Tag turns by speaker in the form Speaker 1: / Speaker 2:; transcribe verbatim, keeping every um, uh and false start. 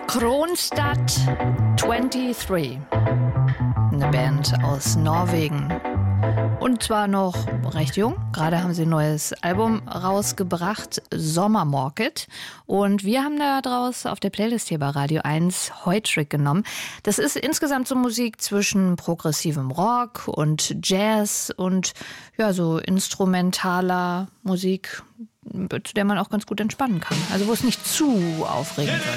Speaker 1: Kronstadt dreiundzwanzig, eine Band aus Norwegen. Und zwar noch recht jung. Gerade haben sie ein neues Album rausgebracht, Sommermarket. Und wir haben da draus auf der Playlist hier bei Radio eins Heutrick genommen. Das ist insgesamt so Musik zwischen progressivem Rock und Jazz und ja, so instrumentaler Musik, zu der man auch ganz gut entspannen kann. Also wo es nicht zu aufregend wird.